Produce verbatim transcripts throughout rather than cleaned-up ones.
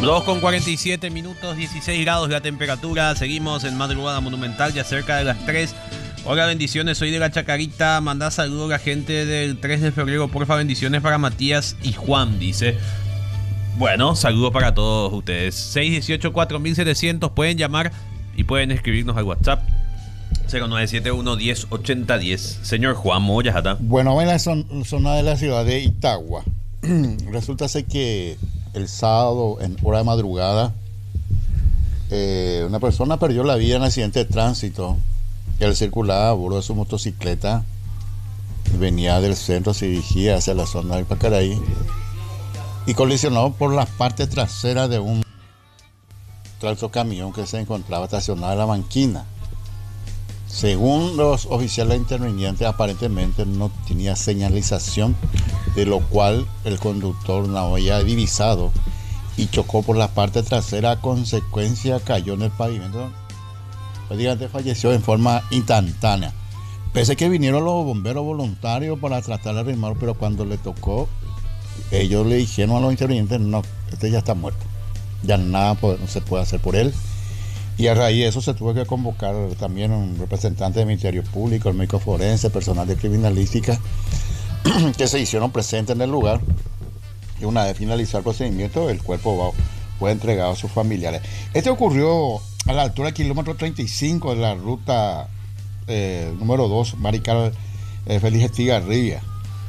dos con cuarenta y siete minutos, dieciséis grados la temperatura. Seguimos en Madrugada Monumental, ya cerca de las tres. Hola, bendiciones, soy de la Chacarita. Mandá saludos a la gente del tres de febrero. Porfa, bendiciones para Matías y Juan, dice. Bueno, saludos para todos ustedes. seis uno ocho, cuatro mil setecientos. Pueden llamar y pueden escribirnos al WhatsApp cero nueve siete uno, diez, ochenta, diez. Señor Juan Moyajata. Bueno, en la zon- zona de la ciudad de Itagua, resulta ser que el sábado, en hora de madrugada, eh, una persona perdió la vida en accidente de tránsito. Él circulaba a bordo de su motocicleta, venía del centro, se dirigía hacia la zona del Pacaraí y colisionó por la parte trasera de un tractocamión que se encontraba estacionado en la banquina. Según los oficiales intervinientes, aparentemente no tenía señalización, de lo cual el conductor no había divisado y chocó por la parte trasera. A consecuencia cayó en el pavimento. Prácticamente falleció en forma instantánea. Pese a que vinieron los bomberos voluntarios para tratar de arrimar, pero cuando le tocó, ellos le dijeron a los intervinientes: no, este ya está muerto, ya nada no se puede hacer por él. Y a raíz de eso se tuvo que convocar también un representante del Ministerio Público, el médico forense, personal de criminalística, que se hicieron presentes en el lugar. Y una vez finalizado el procedimiento, el cuerpo va, fue entregado a sus familiares. Este ocurrió a la altura del kilómetro treinta y cinco de la ruta eh, número dos, Marical eh, Félix Estigarribia.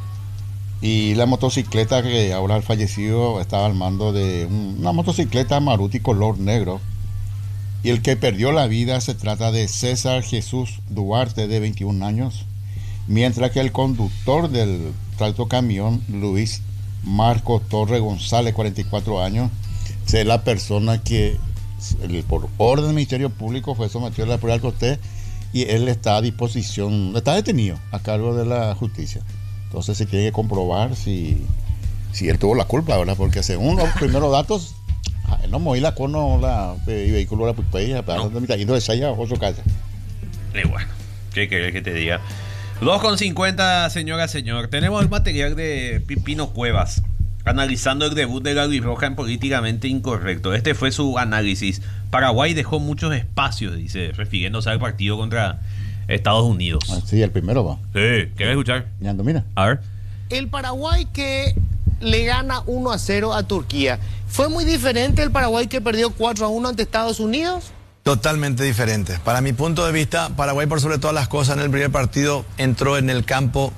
Y la motocicleta que ahora el fallecido estaba al mando de un, una motocicleta Maruti color negro. Y el que perdió la vida se trata de César Jesús Duarte, de veintiún años, mientras que el conductor del tractocamión, Luis Marco Torre González, cuarenta y cuatro años, es la persona que, por orden del Ministerio Público, fue sometido a la prueba del cortés y él está a disposición, está detenido a cargo de la justicia. Entonces se tiene que comprobar si, si él tuvo la culpa, ¿verdad? Porque según los primeros datos, no moví la cono la vehículo la pupeya para no mitad de esa o su casa. Y bueno, ¿qué querés que te diga? dos con cincuenta, señora, señor. Tenemos el material de Pipino Cuevas analizando el debut de la Albirroja en Políticamente Incorrecto. Este fue su análisis. Paraguay dejó muchos espacios, dice, refiriéndose al partido contra Estados Unidos. Ah, sí, el primero va. Sí, ¿querés escuchar? Ñando, mira. A ver. El Paraguay que le gana uno a cero a Turquía, ¿fue muy diferente el Paraguay que perdió cuatro a uno ante Estados Unidos? Totalmente diferente. Para mi punto de vista, Paraguay, por sobre todas las cosas, en el primer partido entró en el campo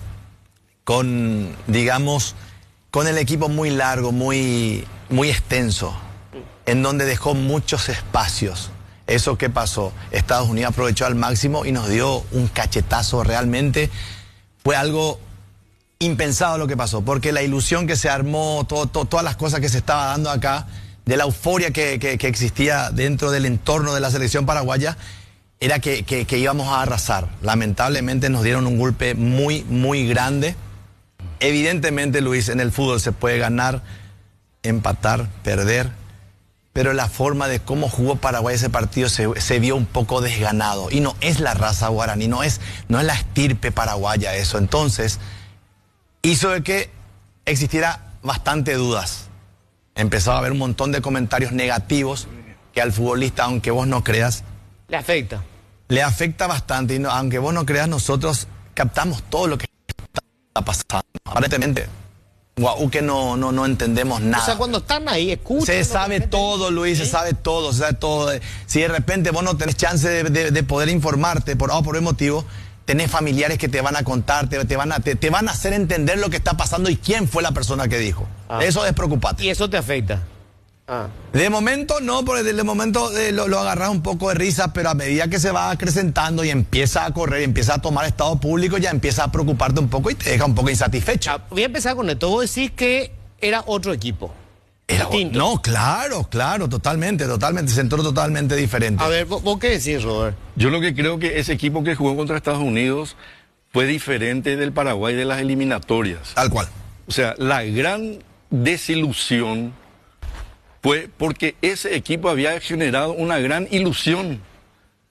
con, digamos, con el equipo muy largo, muy, muy extenso, en donde dejó muchos espacios. ¿Eso qué pasó? Estados Unidos aprovechó al máximo y nos dio un cachetazo realmente. Fue algo impensado lo que pasó, porque la ilusión que se armó, todo, todo, todas las cosas que se estaba dando acá, de la euforia que, que, que existía dentro del entorno de la selección paraguaya, era que, que, que íbamos a arrasar. Lamentablemente nos dieron un golpe muy, muy grande. Evidentemente, Luis, en el fútbol se puede ganar, empatar, perder, pero la forma de cómo jugó Paraguay ese partido se, se vio un poco desganado. Y no es la raza guaraní, no es, no es la estirpe paraguaya eso. Entonces hizo de que existiera bastante dudas. Empezaba a haber un montón de comentarios negativos que al futbolista, aunque vos no creas, Le afecta. le afecta bastante. Y no, aunque vos no creas, nosotros captamos todo lo que está pasando. Aparentemente, guau, que no, no, no entendemos nada. O sea, cuando están ahí, escuchan. Se sabe todo, Luis, ¿Sí? se sabe todo, se sabe todo. Si de repente vos no tenés chance de, de, de poder informarte por A o por B motivo, tenés familiares que te van a contar, te, te, van a, te, te van a hacer entender lo que está pasando y quién fue la persona que dijo. Ah. Eso es preocupante. Y eso te afecta. Ah. De momento no, porque de momento eh, lo, lo agarras un poco de risa, pero a medida que se va acrecentando y empieza a correr, y empieza a tomar estado público, ya empieza a preocuparte un poco y te deja un poco insatisfecho. Ah, voy a empezar con esto. Vos decís que era otro equipo. Era, distinto. no, claro, claro, totalmente, totalmente, se entró totalmente diferente. A ver, ¿vos, vos qué decís, Robert? Yo lo que creo que ese equipo que jugó contra Estados Unidos fue diferente del Paraguay de las eliminatorias. Tal cual. O sea, la gran desilusión fue porque ese equipo había generado una gran ilusión.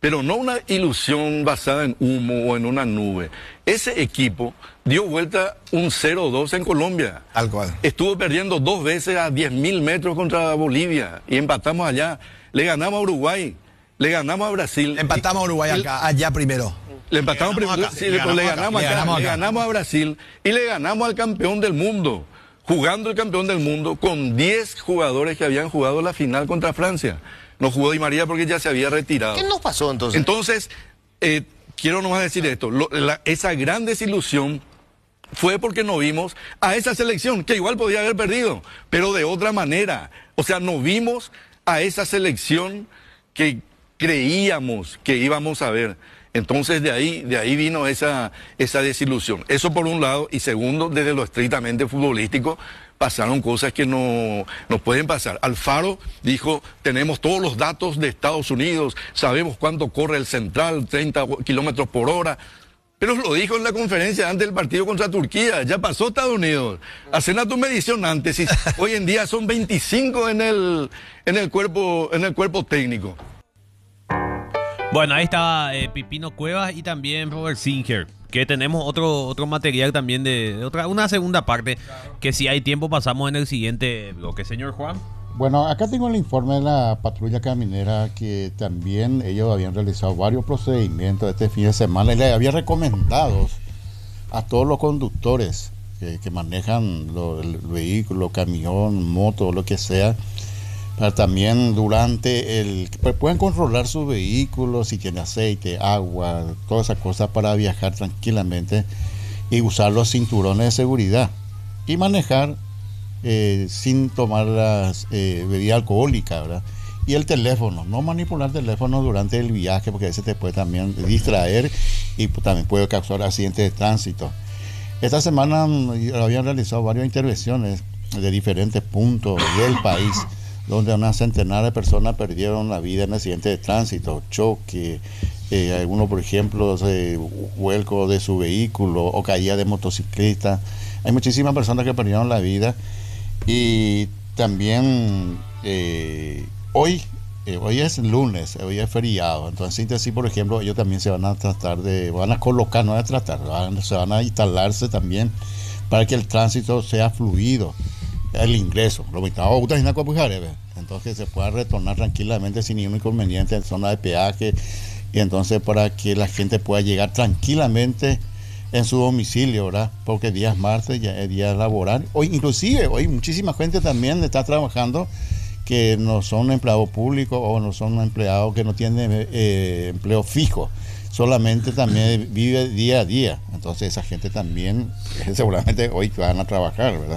pero no una ilusión basada en humo o en una nube. Ese equipo dio vuelta un cero dos en Colombia. Tal cual. Estuvo perdiendo dos veces a diez mil metros contra Bolivia y empatamos allá. Le ganamos a Uruguay, le ganamos a Brasil. Empatamos a Uruguay acá, allá primero. Le empatamos Le ganamos primero, acá. sí, Le le, ganamos le acá. ganamos Le acá, ganamos le acá. ganamos a Brasil y le ganamos al campeón del mundo, jugando el campeón del mundo con diez jugadores que habían jugado la final contra Francia. No jugó Di María porque ya se había retirado. ¿Qué nos pasó entonces? Entonces, eh, quiero nomás decir esto, lo- la- esa gran desilusión fue porque no vimos a esa selección, que igual podía haber perdido, pero de otra manera. O sea, no vimos a esa selección que creíamos que íbamos a ver. Entonces de ahí, de ahí vino esa, esa desilusión. Eso por un lado, y segundo, desde lo estrictamente futbolístico, pasaron cosas que no, no pueden pasar. Alfaro dijo, tenemos todos los datos de Estados Unidos, sabemos cuánto corre el central, treinta kilómetros por hora. Pero lo dijo en la conferencia antes del partido contra Turquía, ya pasó Estados Unidos. Hacen a tu medición antes, y hoy en día son veinticinco en el, en el cuerpo, en el cuerpo técnico. Bueno, ahí estaba eh, Pipino Cuevas y también Robert Singer, que tenemos otro otro material también de, de otra una segunda parte, que si hay tiempo pasamos en el siguiente bloque, señor Juan. Bueno, acá tengo el informe de la patrulla caminera que también ellos habían realizado varios procedimientos este fin de semana y les había recomendado a todos los conductores que, que manejan lo- el vehículo, camión, moto, lo que sea, para también durante el... que pueden controlar su vehículo, si tiene aceite, agua, todas esas cosas para viajar tranquilamente y usar los cinturones de seguridad y manejar eh, sin tomar las eh, bebidas alcohólicas, ¿verdad? Y el teléfono, no manipular teléfono durante el viaje porque a veces te puede también distraer y pues, también puede causar accidentes de tránsito. Esta semana mm, habían realizado varias intervenciones de diferentes puntos del país donde una centenar de personas perdieron la vida en accidentes de tránsito, choque, eh, algunos por ejemplo se vuelco de su vehículo o caída de motociclista. Hay muchísimas personas que perdieron la vida y también eh, hoy, eh, hoy es lunes, hoy es feriado, entonces síntesis por ejemplo ellos también se van a tratar de, van a colocar, no van a tratar, van- se van a instalarse también para que el tránsito sea fluido. El ingreso, lo mitad entonces se pueda retornar tranquilamente sin ningún inconveniente en zona de peaje y entonces para que la gente pueda llegar tranquilamente en su domicilio, ¿verdad? Porque días martes ya es día laboral. Hoy inclusive, hoy muchísima gente también está trabajando que no son empleados públicos o no son empleados que no tienen eh, empleo fijo, solamente también vive día a día. Entonces esa gente también eh, seguramente hoy van a trabajar, ¿verdad?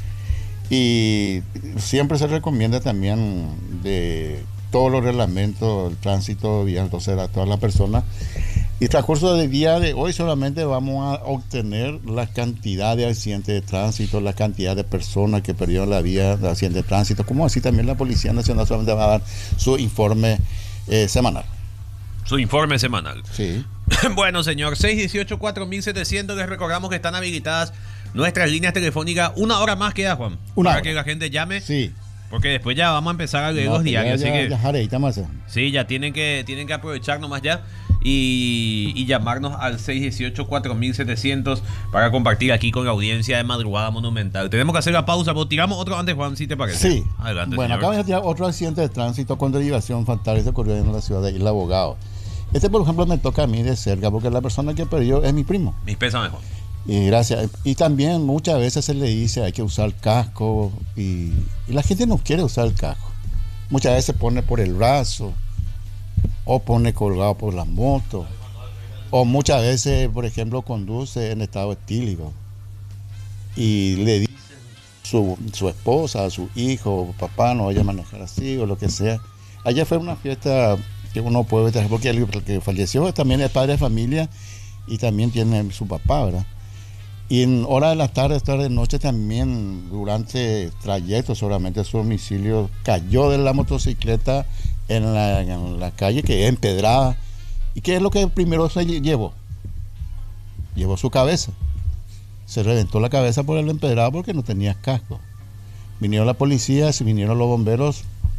Y siempre se recomienda también de todos los reglamentos del tránsito vial, entonces a todas las personas. Y transcurso del día de hoy solamente vamos a obtener la cantidad de accidentes de tránsito, la cantidad de personas que perdieron la vida de accidentes de tránsito, como así también la Policía Nacional solamente va a dar su informe eh, semanal. Su informe semanal. Sí. Bueno, señor, seis dieciocho cuatro mil setecientos, les recordamos que están habilitadas nuestras líneas telefónicas. Una hora más queda, Juan. Una para hora. que la gente llame. Sí. Porque después ya vamos a empezar a leer No, los que diarios. ya- así ya- que ya jareita más, eh. sí, ya tienen que, tienen que aprovechar nomás ya y, y llamarnos al seis dieciocho cuatro mil setecientos para compartir aquí con la audiencia de Madrugada Monumental. Tenemos que hacer la pausa, pero tiramos otro antes, Juan, si te parece. Sí. Adelante, Bueno, señor. acá vamos a tirar otro accidente de tránsito con derivación fatal que ocurrió en la ciudad de Isla Abogado. Este, por ejemplo, me toca a mí de cerca porque la persona que perdió es mi primo. Mis pésames, Juan. Y gracias. Y también muchas veces se le dice hay que usar casco y, y la gente no quiere usar el casco. Muchas veces pone por el brazo o pone colgado por la moto o muchas veces, por ejemplo, conduce en estado etílico y le dice su, su esposa, su hijo, papá, no vaya a manejar así o lo que sea. Ayer fue una fiesta que uno puede ver, porque el, el que falleció también es padre de familia y también tiene su papá, ¿verdad? Y en horas de la tarde, tarde de noche también, durante trayecto seguramente a su domicilio, cayó de la motocicleta en la, en la calle que es empedrada. ¿Y qué es lo que primero se lle- llevó? Llevó su cabeza. Se reventó la cabeza por el empedrado porque no tenía casco. Vinieron la policía, se vinieron los bomberos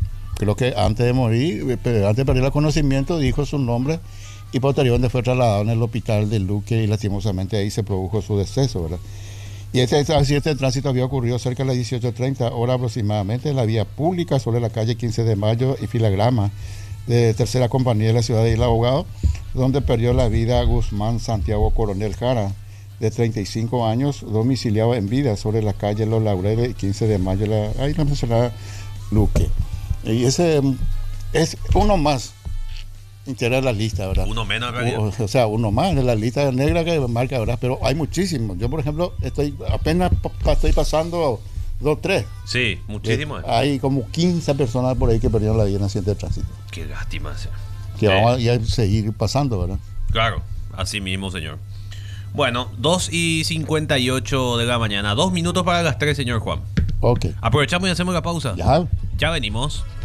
creo que antes de morir, antes de perder el conocimiento, dijo su nombre y posteriormente fue trasladado en el hospital de Luque y lastimosamente ahí se produjo su deceso, ¿verdad? Y este accidente de tránsito había ocurrido cerca de las dieciocho treinta horas aproximadamente en la vía pública sobre la calle quince de mayo y Filagrama de Tercera Compañía de la ciudad de Isla Abogado, donde perdió la vida Guzmán Santiago Coronel Jara, de treinta y cinco años, domiciliado en vida sobre la calle Los Laureles, quince de mayo, la, ahí la mencionaba Luque. Y ese es uno más. Integrar la lista, ¿verdad? Uno menos, en realidad. O, o sea, uno más de la lista negra que marca, ¿verdad? Pero hay muchísimos. Yo, por ejemplo, estoy apenas pa, estoy pasando dos, tres. Sí, muchísimo. Eh, hay como quince personas por ahí que perdieron la vida en accidente de tránsito. Qué lástima, sí. Que sí. vamos a, a seguir pasando, ¿verdad? Claro, así mismo, señor. Bueno, dos y cincuenta y ocho de la mañana. Dos minutos para las tres, señor Juan. Ok. Aprovechamos y hacemos la pausa. Ya. Ya venimos.